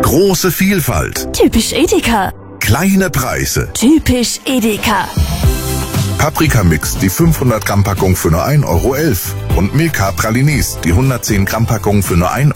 Große Vielfalt. Typisch Edeka. Kleine Preise. Typisch Edeka. Paprikamix, die 500 Gramm Packung für nur 1,11 € und Milka Pralines, die 110 Gramm Packung für nur 1,99 €.